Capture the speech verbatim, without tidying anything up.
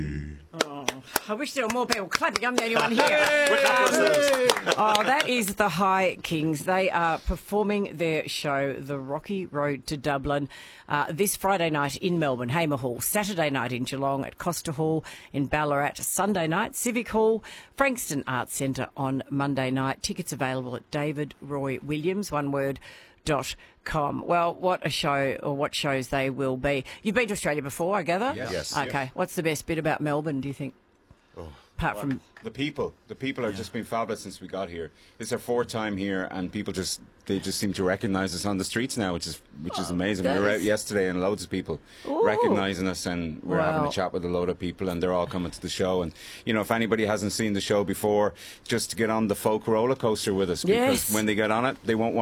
Oh, I wish there were more people clapping. I'm the only one here. Oh, that is the High Kings. They are performing their show, The Rocky Road to Dublin, uh, this Friday night in Melbourne, Hamer Hall, Saturday night in Geelong at Costa Hall in Ballarat, Sunday night, Civic Hall, Frankston Arts Centre on Monday night. Tickets available at David Roy Williams, one word, dot com. Well, what a show, or what shows they will be. You've been to Australia before, I gather? Yes. Yes. Okay. Yes. What's the best bit about Melbourne, do you think? Oh, Apart well, from... the people. The people have Yeah. just been fabulous since we got here. It's our fourth time here, and people just they just seem to recognise us on the streets now, which is which is amazing. We were out yesterday, and loads of people Ooh. recognising us, and we're having Wow. a chat with a load of people, and they're all coming to the show. And you know, if anybody hasn't seen the show before, just to get on the folk roller coaster with us, because Yes. when they get on it, they won't want